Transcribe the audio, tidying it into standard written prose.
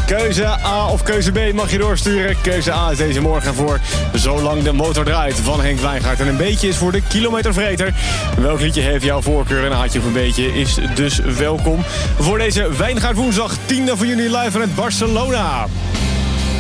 Keuze A of keuze B mag je doorsturen. Keuze A is deze morgen voor Zolang de motor draait van Henk Wijngaard. En een beetje is voor de kilometervreter. Welk liedje heeft jouw voorkeur? En een hartje of een beetje is dus welkom voor deze Wijngaard woensdag 10 van juni live vanuit Barcelona.